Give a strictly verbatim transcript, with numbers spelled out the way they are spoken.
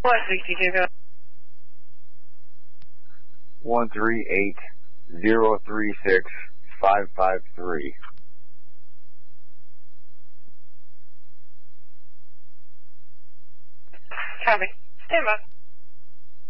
What sixty-two go? One three eight zero three six five five three. Copy. Stand by.